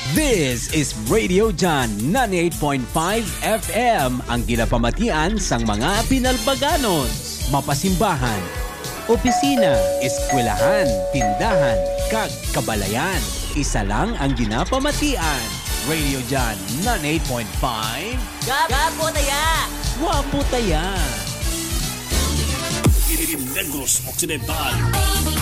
This is Radio Jan 98.5 FM, ang ginapamatian sang mga pinalbaganon, mapasimbahan, opisina, eskwelahan, tindahan, kag kabalayan. Isa lang ang ginapamatian. Radio Jan 98.5. Gapo taya! Wapo taya! Negros Occidental.